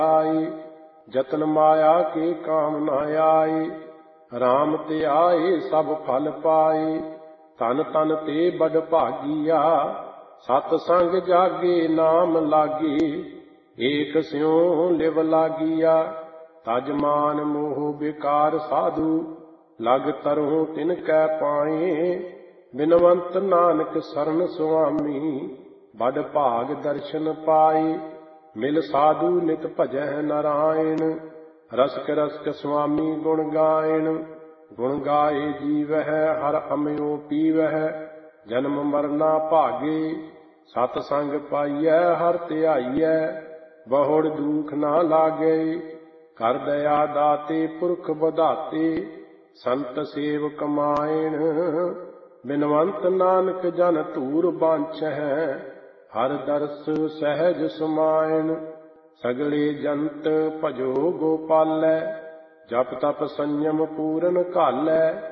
आए। जतन माया के काम न आए। राम ते आए सब फल पाए। तन तन ते बड़ भागिया। सत संग जागे नाम लागे। एक स्यों लिव लागिया। तज मान मोह बेकार साधु। लग तरहु तिनकै पाए। बिनवंत नानक सरन सुआमी। बड़ भाग दर्शन पाए। मिल साधु नित भजह नारायण। रसक रसक स्वामी गुण गायन। गुण गाए जीवह हर अमयो पीवह। जन्म मरना भागे। सत संग पाइयै हर ध्याइयै। बहुड़ दुख ना लागे। कर दया दाते पुरख बधाते। संत सेव कमायण। बिनवंत नानक जन धूर बांछै। हर दर्श सहज समायण। सगले जंत भजो गोपालै। जप तप संयम पूरन घालै।